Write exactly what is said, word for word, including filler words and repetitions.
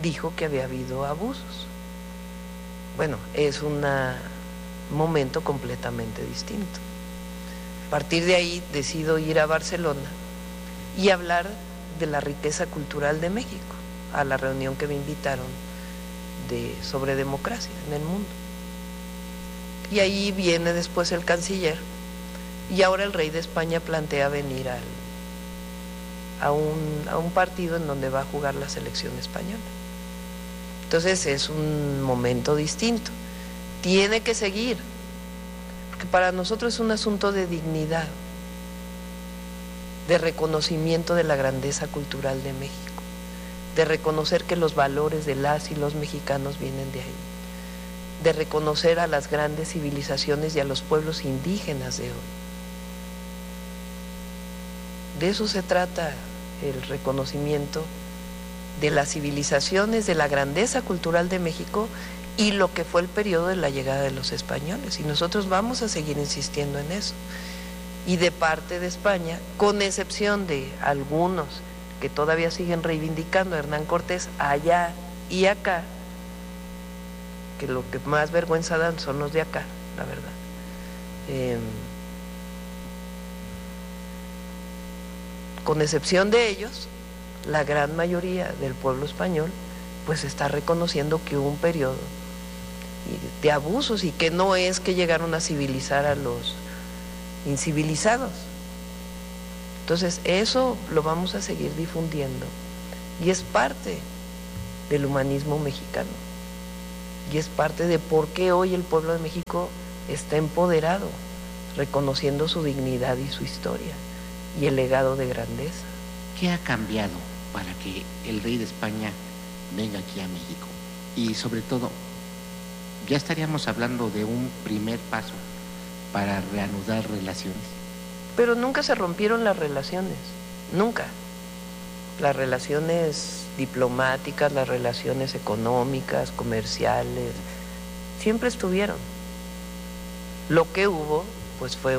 dijo que había habido abusos. Bueno, es un momento completamente distinto. A partir de ahí decido ir a Barcelona y hablar de la riqueza cultural de México, a la reunión que me invitaron de, sobre democracia en el mundo. Y ahí viene después el canciller, y ahora el rey de España plantea venir al, a, un, a un partido en donde va a jugar la selección española. Entonces es un momento distinto. Tiene que seguir, porque para nosotros es un asunto de dignidad, de reconocimiento de la grandeza cultural de México, de reconocer que los valores de las y los mexicanos vienen de ahí, de reconocer a las grandes civilizaciones y a los pueblos indígenas de hoy. De eso se trata el reconocimiento de las civilizaciones, de la grandeza cultural de México y lo que fue el periodo de la llegada de los españoles. Y nosotros vamos a seguir insistiendo en eso. Y de parte de España, con excepción de algunos que todavía siguen reivindicando a Hernán Cortés allá y acá, que lo que más vergüenza dan son los de acá, la verdad. Eh, con excepción de ellos, la gran mayoría del pueblo español pues está reconociendo que hubo un periodo de abusos y que no es que llegaron a civilizar a los incivilizados. Entonces eso lo vamos a seguir difundiendo y es parte del humanismo mexicano y es parte de por qué hoy el pueblo de México está empoderado, reconociendo su dignidad y su historia y el legado de grandeza. ¿Qué ha cambiado para que el rey de España venga aquí a México? Y sobre todo, ya estaríamos hablando de un primer paso para reanudar relaciones. Pero nunca se rompieron las relaciones, nunca. Las relaciones diplomáticas, las relaciones económicas, comerciales, siempre estuvieron. Lo que hubo, pues fue